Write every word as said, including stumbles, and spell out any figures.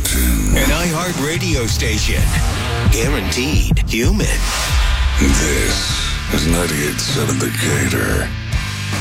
Mountain. An iHeart radio station. Guaranteed human. This is ninety-eight point seven The Gator.